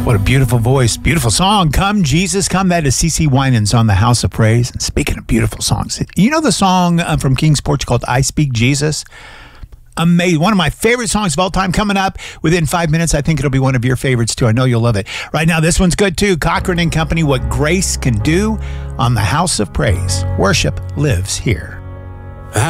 What a beautiful voice, beautiful song. Come, Jesus, come. That is CeCe Winans on the House of Praise. And speaking of beautiful songs, you know the song from King's Porch called I Speak Jesus? Amazing. One of my favorite songs of all time coming up within 5 minutes. I think it'll be one of your favorites too. I know you'll love it. Right now, this one's good too. Cochran and Company, What Grace Can Do on the House of Praise. Worship lives here.